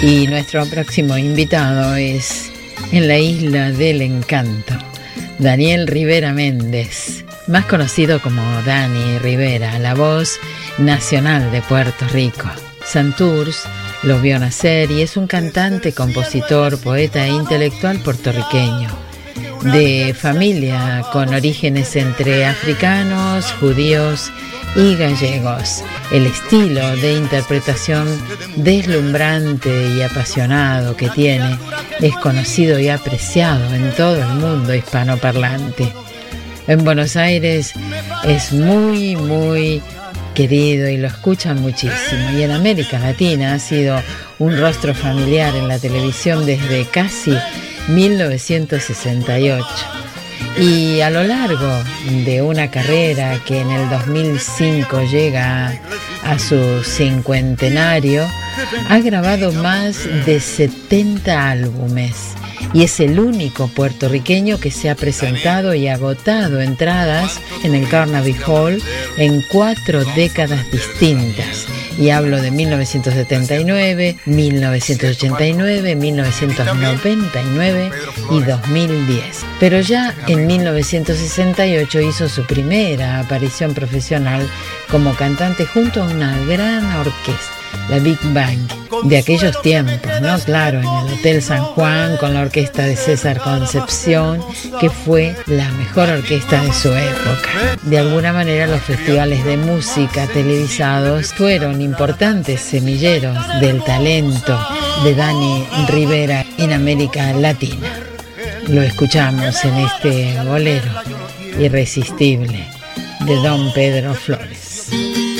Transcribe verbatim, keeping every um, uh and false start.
Y nuestro próximo invitado es en la Isla del Encanto, Daniel Rivera Méndez, más conocido como Dani Rivera, la voz nacional de Puerto Rico. Santurce lo vio nacer y es un cantante, compositor, poeta e intelectual puertorriqueño, de familia con orígenes entre africanos, judíos y gallegos. El estilo de interpretación deslumbrante y apasionado que tiene es conocido y apreciado en todo el mundo hispanoparlante. En Buenos Aires es muy, muy querido y lo escuchan muchísimo. Y en América Latina ha sido un rostro familiar en la televisión desde casi mil novecientos sesenta y ocho. Y a lo largo de una carrera que en el dos mil cinco llega a su cincuentenario, ha grabado más de setenta álbumes y es el único puertorriqueño que se ha presentado y agotado entradas en el Carnegie Hall en cuatro décadas distintas. Y hablo de mil novecientos setenta y nueve, mil novecientos ochenta y nueve, mil novecientos noventa y nueve y dos mil diez. Pero ya en mil novecientos sesenta y ocho hizo su primera aparición profesional como cantante junto a una gran orquesta, la Big Bang, de aquellos tiempos, ¿no? Claro, en el Hotel San Juan con la orquesta de César Concepción, que fue la mejor orquesta de su época. De alguna manera los festivales de música televisados fueron importantes semilleros del talento de Dani Rivera en América Latina. Lo escuchamos en este bolero irresistible de Don Pedro Flores.